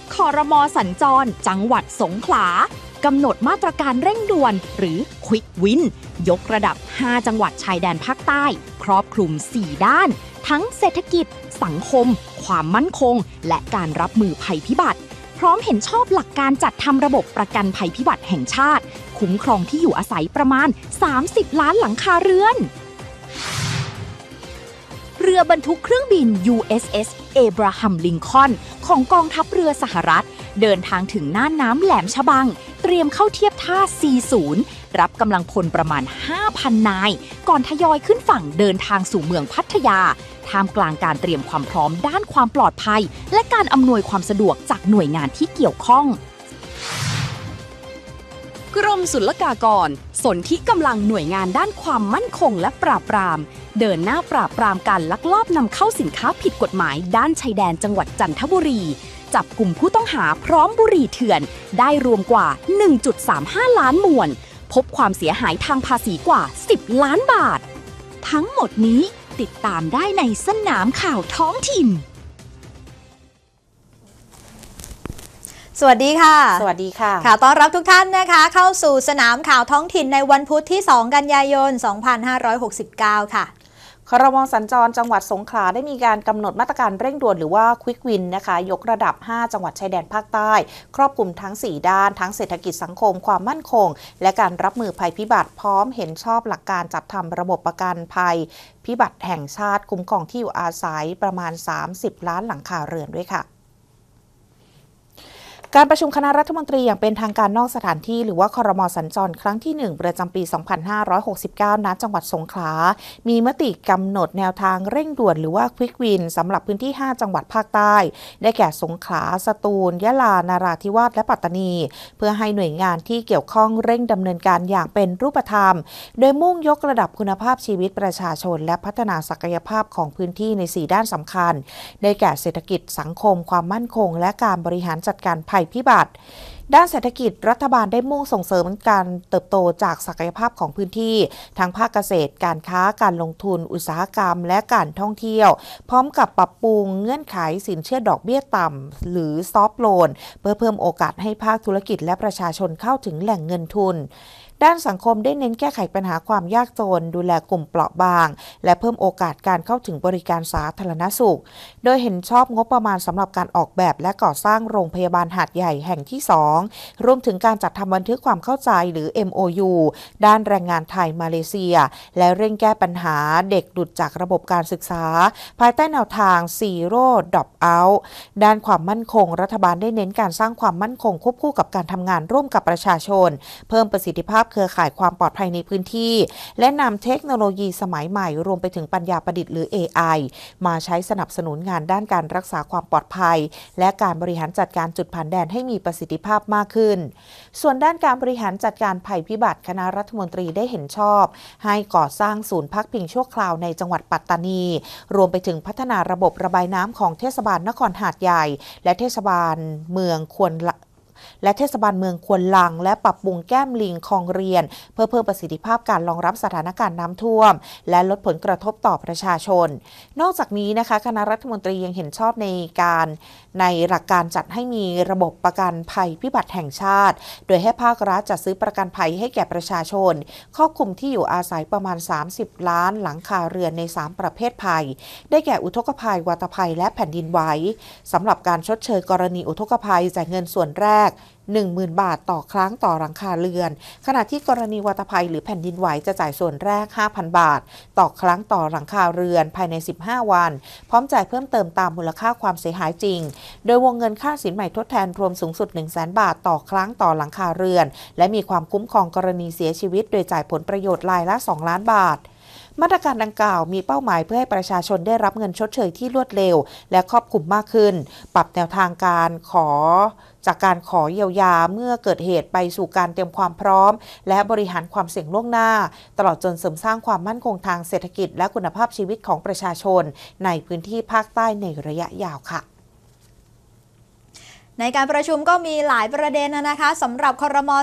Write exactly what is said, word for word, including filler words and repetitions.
ครม.สัญจรจังหวัดสงขลากำหนดมาตรการเร่งด่วนหรือ Quick Win ยกระดับห้าจังหวัดชายแดนภาคใต้ครอบคลุมสี่ด้านทั้งเศรษฐกิจสังคมความมั่นคงและการรับมือภัยพิบัติพร้อมเห็นชอบหลักการจัดทำระบบประกันภัยพิบัติแห่งชาติคุ้มครองที่อยู่อาศัยประมาณสามสิบล้านหลังคาเรือนเรือบรรทุกเครื่องบิน ยู เอส เอส Abraham Lincoln ของกองทัพเรือสหรัฐเดินทางถึงน่านน้ำแหลมฉบังเตรียมเข้าเทียบท่า ซี ศูนย์ รับกำลังพลประมาณ ห้าพัน นายก่อนทยอยขึ้นฝั่งเดินทางสู่เมืองพัทยาท่ามกลางการเตรียมความพร้อมด้านความปลอดภัยและการอำนวยความสะดวกจากหน่วยงานที่เกี่ยวข้องกรมศุลกากรสนธิกำลังหน่วยงานด้านความมั่นคงและปราบปรามเดินหน้าปราบปรามการลักลอบนำเข้าสินค้าผิดกฎหมายด้านชายแดนจังหวัดจันทบุรีจับกลุ่มผู้ต้องหาพร้อมบุหรี่เถื่อนได้รวมกว่า หนึ่งจุดสามห้า ล้านมวนพบความเสียหายทางภาษีกว่าสิบล้านบาททั้งหมดนี้ติดตามได้ในสนามข่าวท้องถิ่นสวัสดีค่ะสวัสดีค่ะค่ะต้อนรับทุกท่านนะคะเข้าสู่สนามข่าวท้องถิ่นในวันพุธที่สองกันยายนสองพันห้าร้อยหกสิบเก้าค่ะครม.สัญจรจังหวัดสงขลาได้มีการกำหนดมาตรการเร่งด่วนหรือว่า Quick Win นะคะยกระดับห้าจังหวัดชายแดนภาคใต้ครอบคลุมทั้งสี่ด้านทั้งเศรษฐกิจสังคมความมั่นคงและการรับมือภัยพิบัติพร้อมเห็นชอบหลักการจัดทำระบบประกันภัยพิบัติแห่งชาติคุ้มครองที่อยู่อาศัยประมาณสามสิบล้านหลังคาเรือนด้วยค่ะการประชุมคณะรัฐมนตรีอย่างเป็นทางการนอกสถานที่หรือว่าครม.สัญจรครั้งที่หนึ่งประจำปีสองพันห้าร้อยหกสิบเก้าณจังหวัดสงขลามีมติกำหนดแนวทางเร่งด่วนหรือว่า Quick Win สำหรับพื้นที่ห้าจังหวัดภาคใต้ได้แก่สงขลาสตูลยะลานราธิวาสและปัตตานีเพื่อให้หน่วยงานที่เกี่ยวข้องเร่งดำเนินการอย่างเป็นรูปธรรมโดยมุ่งยกระดับคุณภาพชีวิตประชาชนและพัฒนาศักยภาพของพื้นที่ในสี่ด้านสำคัญได้แก่เศรษฐกิจสังคมความมั่นคงและการบริหารจัดการภัยพิบัติด้านเศรษฐกิจรัฐบาลได้มุ่งส่งเสริมการเติบโตจากศักยภาพของพื้นที่ทั้งภาคเกษตรการค้าการลงทุนอุตสาหกรรมและการท่องเที่ยวพร้อมกับปรับปรุงเงื่อนไขสินเชื่อดอกเบี้ยต่ำหรือซอฟท์โลนเพื่อเพิ่มโอกาสให้ภาคธุรกิจและประชาชนเข้าถึงแหล่งเงินทุนด้านสังคมได้เน้นแก้ไขปัญหาความยากจนดูแลกลุ่มเปราะบางและเพิ่มโอกาสการเข้าถึงบริการสาธารณสุขโดยเห็นชอบงบประมาณสำหรับการออกแบบและก่อสร้างโรงพยาบาลหาดใหญ่แห่งที่สองรวมถึงการจัดทำบันทึกความเข้าใจหรือ เอ็ม โอ ยู ด้านแรงงานไทยมาเลเซียและเร่งแก้ปัญหาเด็กหลุดจากระบบการศึกษาภายใต้แนวทาง Zero Drop Out ด้านความมั่นคงรัฐบาลได้เน้นการสร้างความมั่นคงควบคู่กับการทำงานร่วมกับประชาชนเพิ่มประสิทธิภาพเครือข่ายความปลอดภัยในพื้นที่และนำเทคโนโลยีสมัยใหม่รวมไปถึงปัญญาประดิษฐ์หรือ เอ ไอ มาใช้สนับสนุนงานด้านการรักษาความปลอดภัยและการบริหารจัดการจุดผ่านแดนให้มีประสิทธิภาพมากขึ้นส่วนด้านการบริหารจัดการภัยพิบัติคณะรัฐมนตรีได้เห็นชอบให้ก่อสร้างศูนย์พักพิงชั่วคราวในจังหวัดปัตตานีรวมไปถึงพัฒนาระบบระบายน้ำของเทศบาลนครหาดใหญ่และเทศบาลเมืองควรและเทศบาลเมืองควนลังและปรับปรุงแก้มลิงคลองเรียนเพื่อเพิ่มประสิทธิภาพการรองรับสถานการณ์น้ำท่วมและลดผลกระทบต่อประชาชนนอกจากนี้นะคะคณะรัฐมนตรียังเห็นชอบในการในหลักการจัดให้มีระบบประกันภัยพิบัติแห่งชาติโดยให้ภาครัฐจัดซื้อประกันภัยให้แก่ประชาชนครอบคลุมที่อยู่อาศัยประมาณสามสิบล้านหลังคาเรือนในสามประเภทภัยได้แก่อุทกภัยวาตภัยและแผ่นดินไหวสำหรับการชดเชยกรณีอุทกภัยจ่ายเงินส่วนแรกหนึ่งหมื่น บาทต่อครั้งต่อหลังคาเรือนขณะที่กรณีวาตภัยหรือแผ่นดินไหวจะจ่ายส่วนแรก ห้าพัน บาทต่อครั้งต่อหลังคาเรือนภายในสิบห้าวันพร้อมจ่ายเพิ่มเติมตามมูลค่าความเสียหายจริงโดยวงเงินค่าสินใหม่ทดแทนรวมสูงสุด หนึ่งแสน บาทต่อครั้งต่อหลังคาเรือนและมีความคุ้มครองกรณีเสียชีวิตโดยจ่ายผลประโยชน์รายละสองล้านบาทมาตรการดังกล่าวมีเป้าหมายเพื่อให้ประชาชนได้รับเงินชดเชยที่รวดเร็วและครอบคลุมมากขึ้นปรับแนวทางการขอจากการขอเยียวยาเมื่อเกิดเหตุไปสู่การเตรียมความพร้อมและบริหารความเสี่ยงล่วงหน้าตลอดจนเสริมสร้างความมั่นคงทางเศรษฐกิจและคุณภาพชีวิตของประชาชนในพื้นที่ภาคใต้ในระยะยาวค่ะในการประชุมก็มีหลายประเด็นนะคะสำหรับครม.